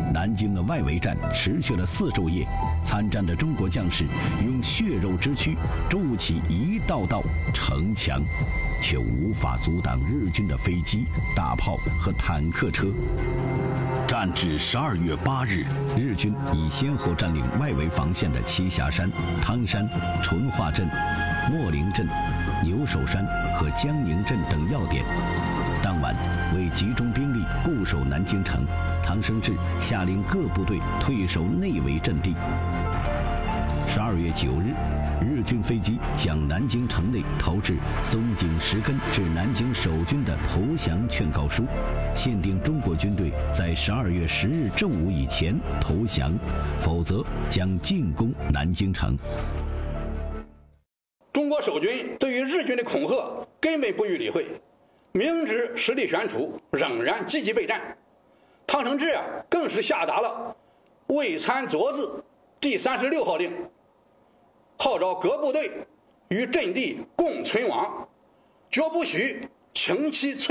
南京的外围战持续了4昼夜，参战的中国将士用血肉之躯筑起一道道城墙，却无法阻挡日军的飞机、大炮和坦克车。战至12月8日，日军已先后占领外围防线的栖霞山、汤山、淳化镇、秣陵镇、牛首山和江宁镇等要点。当晚，为集中兵力固守南京城，唐生智下令各部队退守内围阵地。12月9日，日军飞机向南京城内投掷松井石根致南京守军的投降劝告书，限定中国军队在12月10日正午以前投降，否则将进攻南京城。 中国守军对于日军的恐吓根本不予理会，明知实力悬殊，仍然积极备战。汤生智更是下达了未参昨字第36号令，号召各部队与阵地共存亡，绝不许轻其脆